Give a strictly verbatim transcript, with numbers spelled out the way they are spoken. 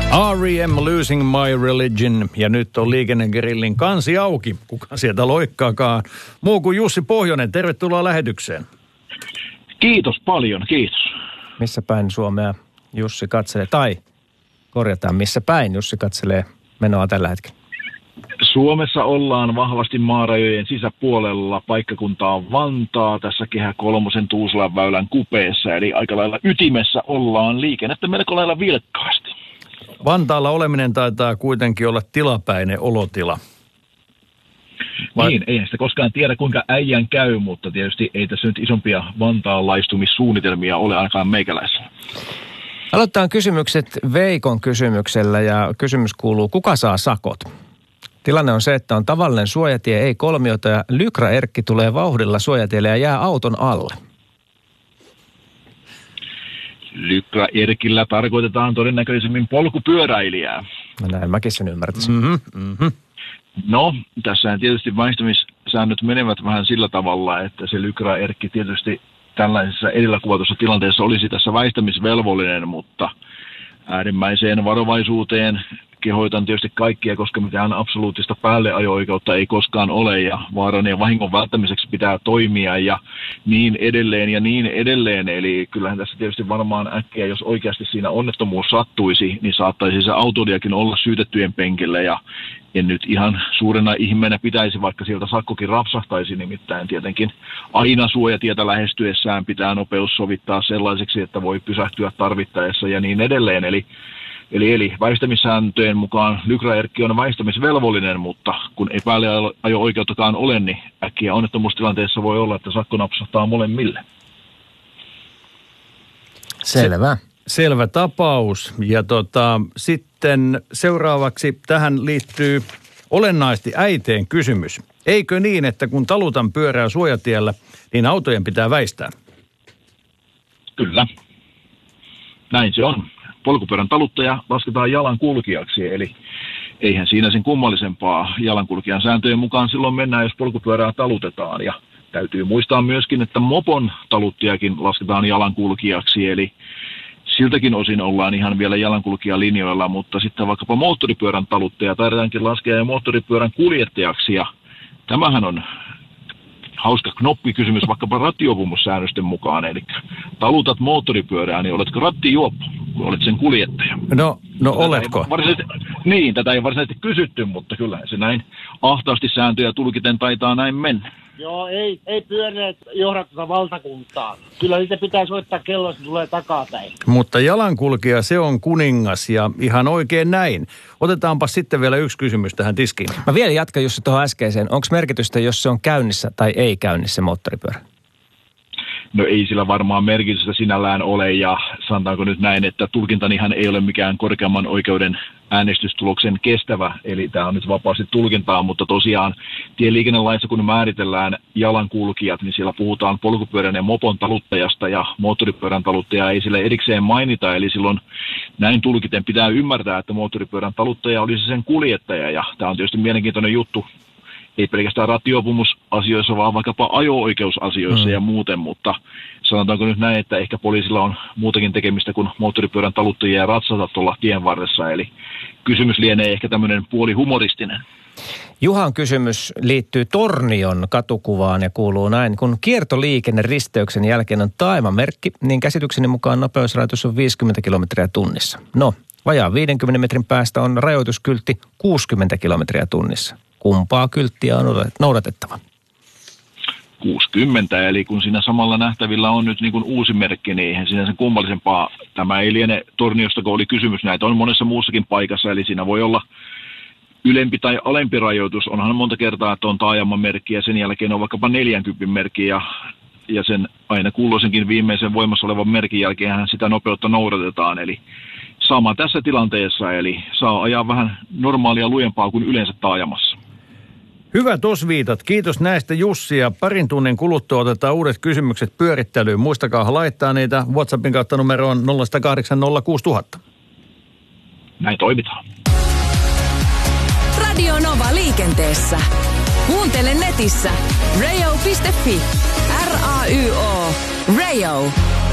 R E M Losing My Religion, ja nyt on Liikennegrillin kansi auki. Kuka sieltä loikkaakaan? Muu kuin Jussi Pohjonen, tervetuloa lähetykseen. Kiitos paljon, kiitos. Missä päin Suomea Jussi katselee, tai korjataan, missä päin Jussi katselee menoa tällä hetkellä? Suomessa ollaan vahvasti maarajojen sisäpuolella. Paikkakunta on Vantaa tässä Kehä Kolmosen Tuusulan väylän kupeessa, eli aika lailla ytimessä ollaan liikennettä melko lailla vilkkaasti. Vantaalla oleminen taitaa kuitenkin olla tilapäinen olotila. Vai... Niin, eihän sitä koskaan tiedä kuinka äijän käy, mutta tietysti ei tässä nyt isompia Vantaan laistumissuunnitelmia ole ainakaan meikäläisellä. Aloitetaan kysymykset Veikon kysymyksellä ja kysymys kuuluu, kuka saa sakot? Tilanne on se, että on tavallinen suojatie, ei kolmiota ja Lykra Erkki tulee vauhdilla suojatielle ja jää auton alle. Lykra Erkillä tarkoitetaan todennäköisemmin polkupyöräilijää. No näin mäkin sen ymmärtäisin. Mm-hmm, mm-hmm. No, tässähän tietysti väistämissäännöt menevät vähän sillä tavalla, että se Lykra Erkki tietysti tällaisessa edellä kuvatussa tilanteessa olisi tässä väistämisvelvollinen, mutta äärimmäiseen varovaisuuteen kehoitan tietysti kaikkia, koska mitään absoluuttista päälleajo-oikeutta ei koskaan ole ja vaaran ja vahingon välttämiseksi pitää toimia ja niin edelleen ja niin edelleen. Eli kyllähän tässä tietysti varmaan äkkiä, jos oikeasti siinä onnettomuus sattuisi, niin saattaisi se autoilijakin olla syytettyjen penkillä ja en nyt ihan suurena ihmeenä pitäisi, vaikka sieltä sakkokin rapsahtaisi, nimittäin tietenkin aina suojatietä lähestyessään pitää nopeus sovittaa sellaiseksi, että voi pysähtyä tarvittaessa ja niin edelleen. Eli Eli, eli väistämissääntöjen mukaan Lykra Erkki on väistämisvelvollinen, mutta kun ei päälleajo-oikeuttakaan ole, niin äkkiä onnettomuustilanteessa voi olla, että sakko napsahtaa molemmille. Selvä. Se, selvä tapaus. Ja tota, sitten seuraavaksi tähän liittyy olennaisesti äiteen kysymys. Eikö niin, että kun talutan pyörää suojatiellä, niin autojen pitää väistää? Kyllä. Näin se on. Polkupyörän taluttaja lasketaan jalankulkijaksi, eli eihän siinä sen kummallisempaa jalankulkijan sääntöjen mukaan silloin mennään, jos polkupyörää talutetaan. Ja täytyy muistaa myöskin, että mopon taluttajakin lasketaan jalankulkijaksi, eli siltäkin osin ollaan ihan vielä jalankulkijalinjoilla, mutta sitten vaikkapa moottoripyörän taluttaja taidaankin laskea ja moottoripyörän kuljettajaksi, ja tämähän on hauska knoppikysymys vaikkapa rattijuopumussäännösten mukaan, eli talutat moottoripyörää, niin oletko rattijuoppo, kun olet sen kuljettaja? No, no oletko? Niin, tätä ei varsinaisesti kysytty, mutta kyllä se näin ahtaasti sääntöjä tulkiten taitaa näin mennä. Joo, ei, ei pyöreät johda tuota valtakuntaa. Kyllä niitä pitää soittaa kello, se tulee takapäin. Mutta jalankulkija, se on kuningas ja ihan oikein näin. Otetaanpa sitten vielä yksi kysymys tähän tiskiin. Mä vielä jatkan Jussi tuohon äskeiseen. Onko merkitystä, jos se on käynnissä tai ei käynnissä moottoripyörä? No ei sillä varmaan merkitystä sinällään ole ja sanotaanko nyt näin, että tulkintanihan ei ole mikään korkeamman oikeuden äänestystuloksen kestävä, eli tämä on nyt vapaasti tulkintaa, mutta tosiaan tieliikennelaissa kun määritellään jalankulkijat, niin siellä puhutaan polkupyörän ja mopon taluttajasta ja moottoripyörän taluttajaa ei sille erikseen mainita, eli silloin näin tulkiten pitää ymmärtää, että moottoripyörän taluttaja olisi sen kuljettaja ja tämä on tietysti mielenkiintoinen juttu. Ei pelkästään rattijuopumusasioissa, vaan vaikkapa ajo-oikeusasioissa mm. ja muuten, mutta sanotaanko nyt näin, että ehkä poliisilla on muutakin tekemistä kuin moottoripyörän taluttajia ja ratsata tuolla tien varressa, eli kysymys lienee ehkä tämmöinen puoli humoristinen. Juhan kysymys liittyy Tornion katukuvaan ja kuuluu näin. Kun kiertoliikenne risteyksen jälkeen on taaimamerkki, niin käsitykseni mukaan nopeusrajoitus on viisikymmentä kilometriä tunnissa. No, vajaan viidenkymmenen metrin päästä on rajoituskyltti kuusikymmentä kilometriä tunnissa. Kumpaa kylttiä on noudatettava? kuusikymmentä, eli kun siinä samalla nähtävillä on nyt niin kuin uusi merkki, niin eihän siinä sen kummallisempaa. Tämä ei liene Torniosta, kun oli kysymys. Näitä on monessa muussakin paikassa, eli siinä voi olla ylempi tai alempi rajoitus. Onhan monta kertaa, että on taajaman merkki ja sen jälkeen on vaikkapa neljänkympin merkki ja, ja sen aina kulloisenkin viimeisen voimassa olevan merkin jälkeen sitä nopeutta noudatetaan, eli sama tässä tilanteessa, eli saa ajaa vähän normaalia lujempaa kuin yleensä taajamassa. Hyvät osviitat. Kiitos näistä Jussi ja parin tunnin kuluttua otetaan uudet kysymykset pyörittelyyn. Muistakaa laittaa niitä WhatsAppin kautta numeroon nolla yksi nolla kahdeksan nolla kuusi nolla nolla nolla. Näin toimitaan. Radio Nova liikenteessä. Kuuntele netissä radio piste fi. R A Y O. Radio.